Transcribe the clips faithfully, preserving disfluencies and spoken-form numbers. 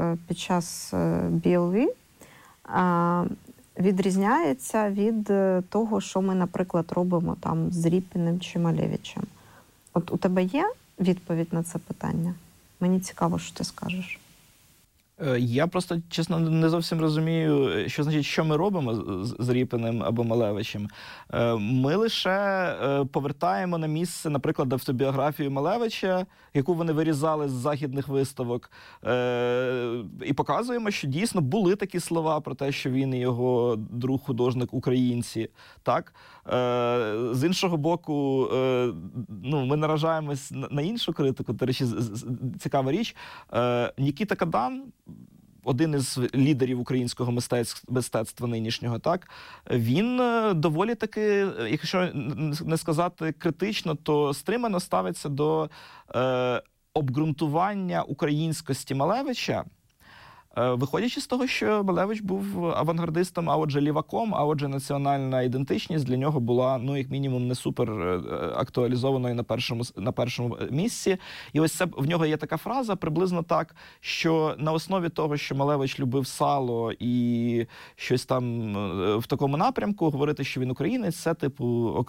під час бі ел ві відрізняється від того, що ми, наприклад, робимо там з Ріпіним чи Малевичем. От у тебе є відповідь на це питання? Мені цікаво, що ти скажеш. Я просто, чесно, не зовсім розумію, що значить, що ми робимо з Ріпіним або Малевичем. Ми лише повертаємо на місце, наприклад, автобіографію Малевича, яку вони вирізали з західних виставок, і показуємо, що дійсно були такі слова про те, що він і його друг-художник українці. Так? З іншого боку, ну, ми наражаємось на іншу критику. До речі, цікава річ. Нікіта Кадан, один із лідерів українського мистецтва, мистецтва нинішнього, так, він доволі таки, якщо не сказати критично, то стримано ставиться до е, обґрунтування українськості Малевича, виходячи з того, що Малевич був авангардистом, а отже ліваком, а отже національна ідентичність для нього була, ну, як мінімум, не супер актуалізованою на першому, на першому місці. І ось це, в нього є така фраза, приблизно так, що на основі того, що Малевич любив сало і щось там в такому напрямку, говорити, що він українець, це типу...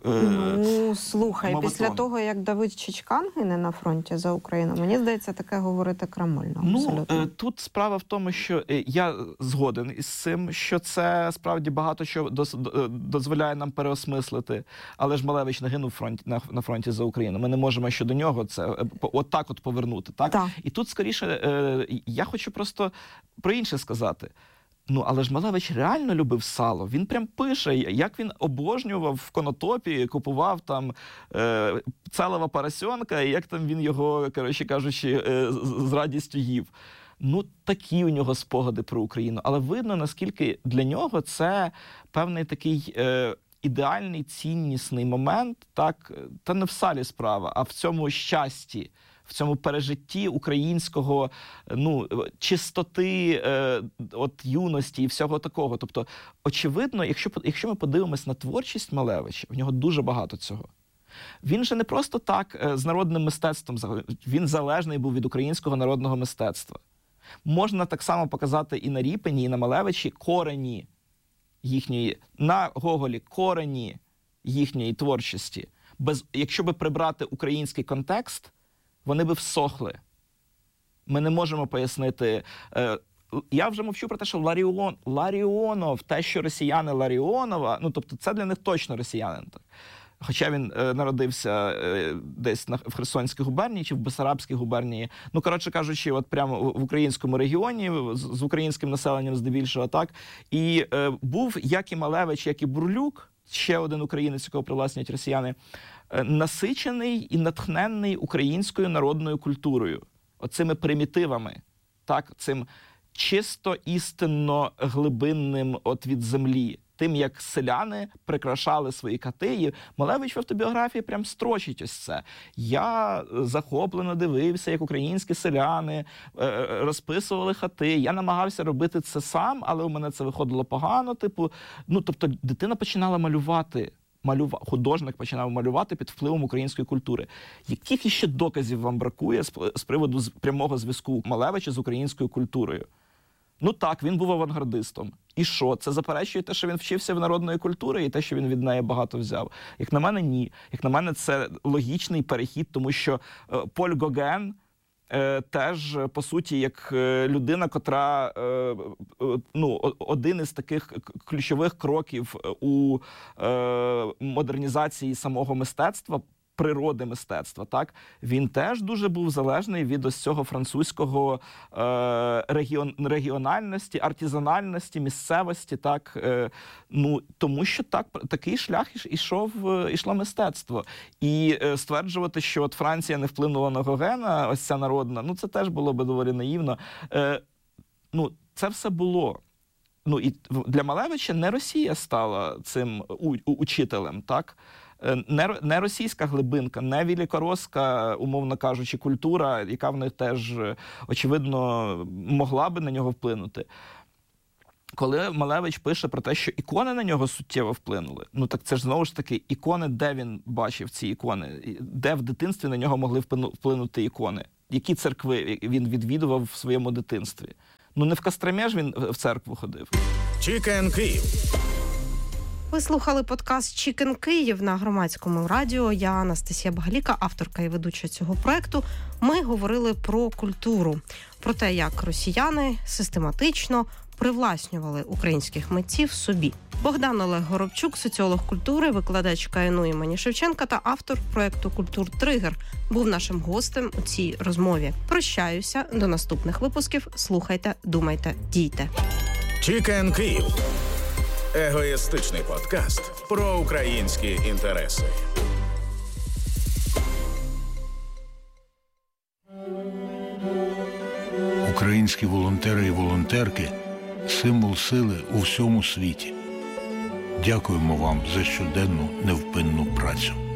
Ну, слухай, мовотон. Після того, як Давид Чичкан гине на фронті за Україну, мені здається, таке говорити крамольно. Ну, тут справа в тому, що я згоден із цим, що це справді багато що дозволяє нам переосмислити. Але ж Малевич не гинув фронт, на, на фронті за Україну. Ми не можемо щодо нього це от так от повернути. Так? Так. І тут, скоріше, я хочу просто про інше сказати. Ну, але ж Малевич реально любив сало. Він прям пише, як він обожнював в Конотопі, купував там е, целого поросенка, і як там він його, коротше кажучи, е, з, з радістю їв. Ну, такі у нього спогади про Україну. Але видно, наскільки для нього це певний такий е, ідеальний, ціннісний момент, так, та не в салі справа, а в цьому щасті, в цьому пережитті українського, ну, чистоти, е, от юності і всього такого. Тобто, очевидно, якщо, якщо ми подивимось на творчість Малевича, в нього дуже багато цього. Він же не просто так з народним мистецтвом, він залежний був від українського народного мистецтва. Можна так само показати і на Ріпіні, і на Малевичі корені їхньої, на Гоголі корені їхньої творчості. Без, якщо би прибрати український контекст, вони би всохли. Ми не можемо пояснити... Е, я вже мовчу про те, що Ларіон, Ларіонов, те, що росіяни Ларіонова, ну, тобто це для них точно росіянин. Так. Хоча він е, народився е, десь на, в Херсонській губернії чи в Бессарабській губернії. Ну, коротше кажучи, от прямо в українському регіоні, з, з українським населенням здебільшого, так. І е, був, як і Малевич, як і Бурлюк, ще один українець, якого привласнюють росіяни, е, насичений і натхненний українською народною культурою. Оцими примітивами, так, цим чисто істинно глибинним от від землі. Тим, як селяни прикрашали свої хати. І Малевич в автобіографії прям строчить ось це. Я захоплено дивився, як українські селяни е, розписували хати. Я намагався робити це сам, але у мене це виходило погано. Типу, ну, тобто дитина починала малювати. Малюва... Художник починав малювати під впливом української культури. Яких іще доказів вам бракує з, з приводу з... прямого зв'язку Малевича з українською культурою? Ну так, він був авангардистом. І що? Це заперечує те, що він вчився в народної культури і те, що він від неї багато взяв? Як на мене, ні. Як на мене, це логічний перехід, тому що е, Поль Гоген е, теж, по суті, як людина, котра, е, е, ну, один із таких ключових кроків у е, модернізації самого мистецтва, природи мистецтва, так? Він теж дуже був залежний від ось цього французького е, регіон, регіональності, артизанальності, місцевості, так? Е, ну, тому що так, такий шлях ішов, ішло мистецтво. І е, стверджувати, що от Франція не вплинула на Гогена, ось ця народна, ну, це теж було би доволі наївно. Е, ну, це все було. Ну, і для Малевича не Росія стала цим у, у, учителем, так? Не, не російська глибинка, не великоросська, умовно кажучи, культура, яка в них теж, очевидно, могла би на нього вплинути. Коли Малевич пише про те, що ікони на нього суттєво вплинули, ну так це ж знову ж таки ікони, де він бачив ці ікони, де в дитинстві на нього могли вплинути ікони, які церкви він відвідував в своєму дитинстві. Ну не в Костромі ж він в церкву ходив. Чікен Київ. Ви слухали подкаст «Чікен Київ» на Громадському радіо. Я Анастасія Багаліка, авторка і ведуча цього проекту. Ми говорили про культуру, про те, як росіяни систематично привласнювали українських митців собі. Богдан Олег Горобчук, соціолог культури, викладач КНУ імені Шевченка та автор проекту «Культуртригер», був нашим гостем у цій розмові. Прощаюся, до наступних випусків. Слухайте, думайте, дійте. Чікен Київ. Егоїстичний подкаст про українські інтереси. Українські волонтери і волонтерки – символ сили у всьому світі. Дякуємо вам за щоденну невпинну працю.